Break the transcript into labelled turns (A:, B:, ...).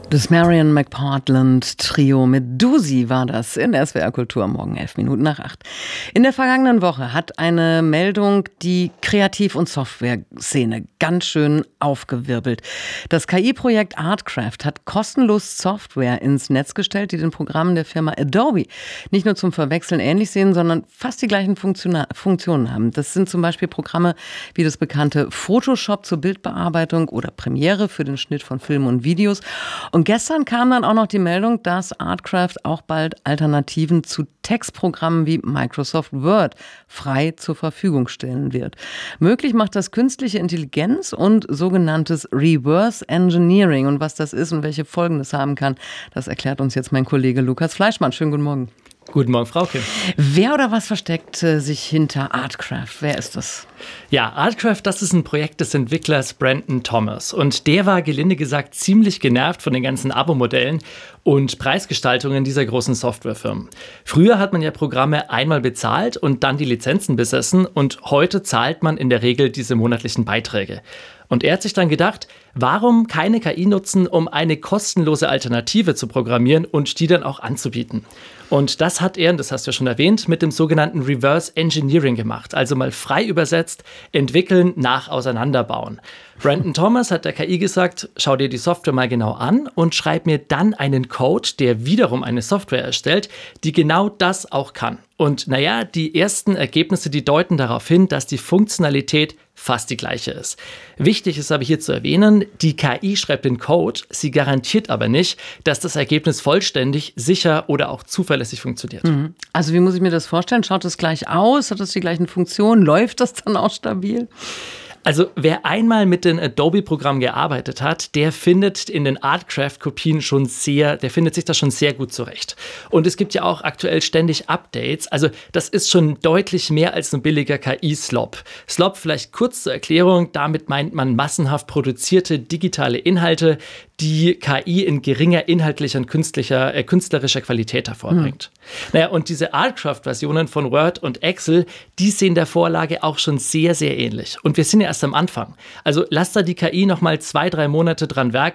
A: Das Marion McPartland Trio mit Dusi war das in der SWR Kultur, morgen 7:11. In der vergangenen Woche hat eine Meldung die Kreativ- und Software-Szene ganz schön aufgewirbelt. Das KI-Projekt Artcraft hat kostenlos Software ins Netz gestellt, die den Programmen der Firma Adobe nicht nur zum Verwechseln ähnlich sehen, sondern fast die gleichen Funktionen haben. Das sind zum Beispiel Programme wie das bekannte Photoshop zur Bildbearbeitung oder Premiere für den Schnitt von Filmen und Videos. Und gestern kam dann auch noch die Meldung, dass Artcraft auch bald Alternativen zu Textprogrammen wie Microsoft Word frei zur Verfügung stellen wird. Möglich macht das künstliche Intelligenz und sogenanntes Reverse Engineering. Und was das ist und welche Folgen das haben kann, das erklärt uns jetzt mein Kollege Lukas Fleischmann. Schönen guten Morgen.
B: Guten Morgen, Frauke.
A: Wer oder was versteckt sich hinter Artcraft? Wer ist das?
B: Ja, Artcraft, das ist ein Projekt des Entwicklers Brandon Thomas. Und der war, gelinde gesagt, ziemlich genervt von den ganzen Abo-Modellen und Preisgestaltungen dieser großen Softwarefirmen. Früher hat man ja Programme einmal bezahlt und dann die Lizenzen besessen. Und heute zahlt man in der Regel diese monatlichen Beiträge. Und er hat sich dann gedacht, warum keine KI nutzen, um eine kostenlose Alternative zu programmieren und die dann auch anzubieten. Und das hat er, und das hast du ja schon erwähnt, mit dem sogenannten Reverse Engineering gemacht. Also mal frei übersetzt, entwickeln nach Auseinanderbauen. Brandon Thomas hat der KI gesagt, schau dir die Software mal genau an und schreib mir dann einen Code, der wiederum eine Software erstellt, die genau das auch kann. Und naja, die ersten Ergebnisse, die deuten darauf hin, dass die Funktionalität fast die gleiche ist. Wichtig ist aber hier zu erwähnen, die KI schreibt den Code, sie garantiert aber nicht, dass das Ergebnis vollständig, sicher oder auch zuverlässig funktioniert.
A: Also wie muss ich mir das vorstellen? Schaut es gleich aus? Hat es die gleichen Funktionen? Läuft das dann auch stabil?
B: Also wer einmal mit den Adobe-Programmen gearbeitet hat, der findet in den Artcraft-Kopien der findet sich da schon sehr gut zurecht. Und es gibt ja auch aktuell ständig Updates. Also das ist schon deutlich mehr als ein billiger KI-Slop. Slop, vielleicht kurz zur Erklärung, damit meint man massenhaft produzierte digitale Inhalte, die KI in geringer inhaltlicher und künstlerischer Qualität hervorbringt. Naja, und diese Artcraft-Versionen von Word und Excel, die sehen der Vorlage auch schon sehr, sehr ähnlich. Und wir sind ja erst am Anfang. Also lasst da die KI noch mal 2-3 Monate dran werkeln